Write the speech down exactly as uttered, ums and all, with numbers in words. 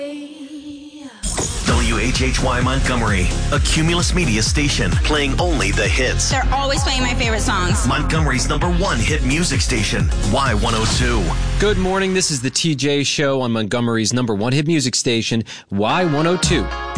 W H H Y Montgomery, a Cumulus Media station, playing only the hits. They're always playing my favorite songs. Montgomery's number one hit music station, Y one oh two. Good morning. This is the T J Show on Montgomery's number one hit music station, Y one oh two.